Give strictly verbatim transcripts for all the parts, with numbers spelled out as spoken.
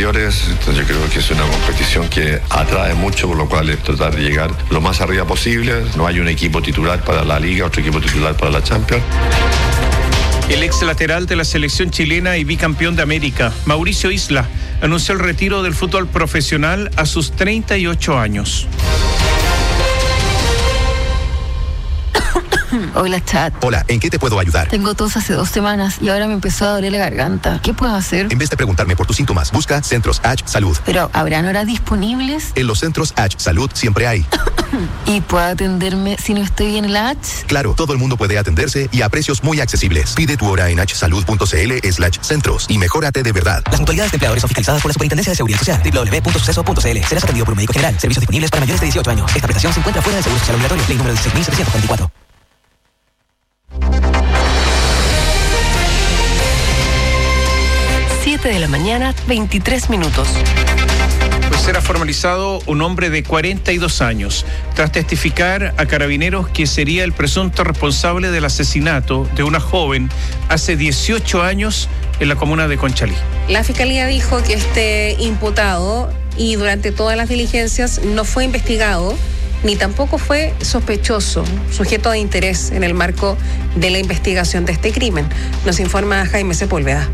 anteriores. Entonces yo creo que es una competición que atrae mucho, por lo cual es tratar de llegar lo más arriba posible. No hay un equipo titular para la Liga, otro equipo titular para la Champions. El ex lateral de la selección chilena y bicampeón de América, Mauricio Isla, anunció el retiro del fútbol profesional a sus treinta y ocho años. Hola, chat. Hola, ¿en qué te puedo ayudar? Tengo tos hace dos semanas y ahora me empezó a doler la garganta. ¿Qué puedo hacer? En vez de preguntarme por tus síntomas, busca Centros H Salud. Pero, ¿habrán horas disponibles? En los Centros H Salud siempre hay. ¿Y puedo atenderme si no estoy bien en la H? Claro, todo el mundo puede atenderse y a precios muy accesibles. Pide tu hora en hsalud.cl slash centros y mejórate de verdad. Las mutualidades de empleadores son fiscalizadas por la Superintendencia de Seguridad Social. doble u doble u doble u punto suceso punto c l. Serás atendido por un médico general. Servicios disponibles para mayores de dieciocho años. Esta prestación se encuentra fuera del seguro social obligatorio. Ley número dieciséis mil setecientos cuarenta y cuatro. siete de la mañana, veintitrés minutos. Pues será formalizado un hombre de cuarenta y dos años, tras testificar a Carabineros que sería el presunto responsable del asesinato de una joven hace dieciocho años en la comuna de Conchalí. La Fiscalía dijo que este imputado, y durante todas las diligencias, no fue investigado ni tampoco fue sospechoso, sujeto de interés en el marco de la investigación de este crimen. Nos informa Jaime Sepúlveda.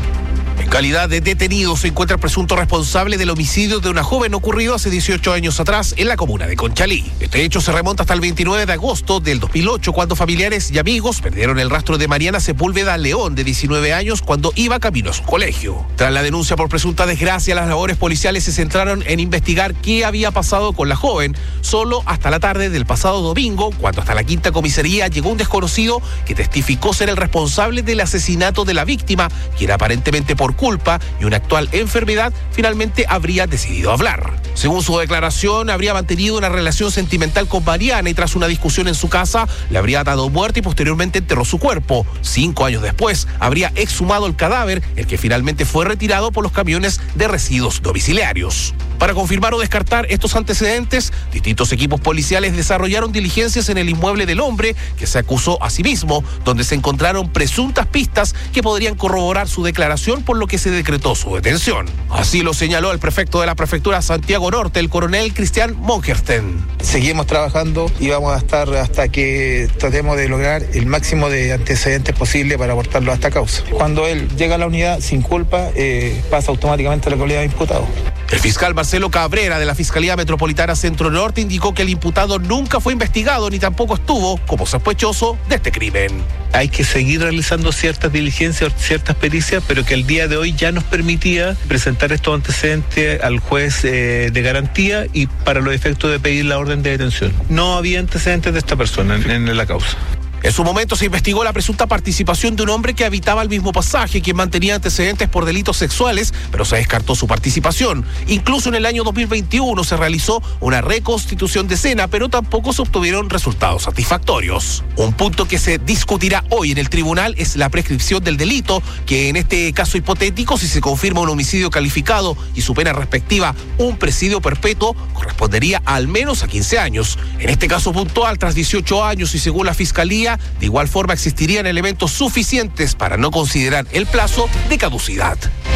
En calidad de detenido se encuentra el presunto responsable del homicidio de una joven ocurrido hace dieciocho años atrás en la comuna de Conchalí. Este hecho se remonta hasta el veintinueve de agosto del dos mil ocho, cuando familiares y amigos perdieron el rastro de Mariana Sepúlveda León, de diecinueve años, cuando iba camino a su colegio. Tras la denuncia por presunta desgracia, las labores policiales se centraron en investigar qué había pasado con la joven, solo hasta la tarde del pasado domingo, cuando hasta la quinta comisaría llegó un desconocido que testificó ser el responsable del asesinato de la víctima, quien aparentemente por culpa y una actual enfermedad finalmente habría decidido hablar. Según su declaración, habría mantenido una relación sentimental con Mariana y tras una discusión en su casa le habría dado muerte y posteriormente enterró su cuerpo. Cinco años después habría exhumado el cadáver, el que finalmente fue retirado por los camiones de residuos domiciliarios. Para confirmar o descartar estos antecedentes, distintos equipos policiales desarrollaron diligencias en el inmueble del hombre, que se acusó a sí mismo, donde se encontraron presuntas pistas que podrían corroborar su declaración, por lo que se decretó su detención. Así lo señaló el prefecto de la prefectura Santiago Norte, el coronel Cristian Mongerten. Seguimos trabajando y vamos a estar hasta que tratemos de lograr el máximo de antecedentes posible para aportarlo a esta causa. Cuando él llega a la unidad sin culpa, eh, pasa automáticamente a la calidad de imputado. El fiscal Marcelo Cabrera de la Fiscalía Metropolitana Centro Norte indicó que el imputado nunca fue investigado ni tampoco estuvo como sospechoso de este crimen. Hay que seguir realizando ciertas diligencias, ciertas pericias, pero que el día de hoy ya nos permitía presentar estos antecedentes al juez eh, de garantía y para los efectos de pedir la orden de detención. No había antecedentes de esta persona en, en la causa. En su momento se investigó la presunta participación de un hombre que habitaba el mismo pasaje, quien mantenía antecedentes por delitos sexuales, pero se descartó su participación. Incluso en el año dos mil veintiuno se realizó una reconstitución de escena, pero tampoco se obtuvieron resultados satisfactorios. Un punto que se discutirá hoy en el tribunal es la prescripción del delito, que en este caso hipotético, si se confirma un homicidio calificado y su pena respectiva un presidio perpetuo, correspondería al menos a quince años. En este caso puntual, tras dieciocho años y según la Fiscalía, de igual forma existirían elementos suficientes para no considerar el plazo de caducidad.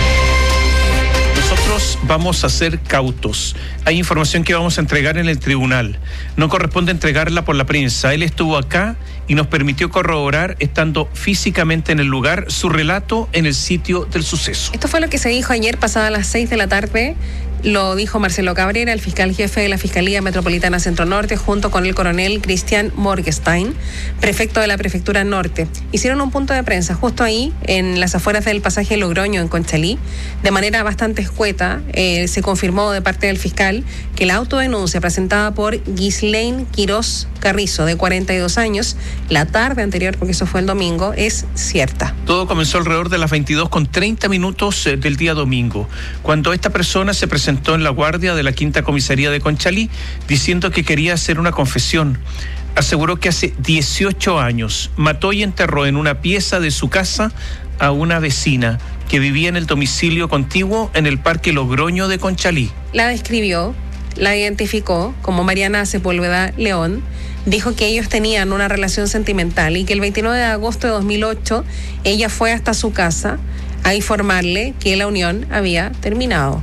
Nosotros vamos a ser cautos. Hay información que vamos a entregar en el tribunal. No corresponde entregarla por la prensa. Él estuvo acá y nos permitió corroborar, estando físicamente en el lugar, su relato en el sitio del suceso. Esto fue lo que se dijo ayer pasada las seis de la tarde. Lo dijo Marcelo Cabrera, el fiscal jefe de la Fiscalía Metropolitana Centro Norte, junto con el coronel Cristian Morgenstein, prefecto de la Prefectura Norte. Hicieron un punto de prensa justo ahí, en las afueras del pasaje Logroño, en Conchalí. De manera bastante escueta, eh, se confirmó de parte del fiscal que la autodenuncia presentada por Ghislaine Quiroz Carrizo, de cuarenta y dos años, la tarde anterior, porque eso fue el domingo, es cierta. Todo comenzó alrededor de las veintidós con treinta minutos del día domingo, cuando esta persona se presentó en la guardia de la quinta comisaría de Conchalí diciendo que quería hacer una confesión. Aseguró que hace dieciocho años mató y enterró en una pieza de su casa a una vecina que vivía en el domicilio contiguo en el Parque Logroño de Conchalí. La describió, la identificó como Mariana Sepúlveda León. Dijo que ellos tenían una relación sentimental y que el veintinueve de agosto de dos mil ocho ella fue hasta su casa a informarle que la unión había terminado.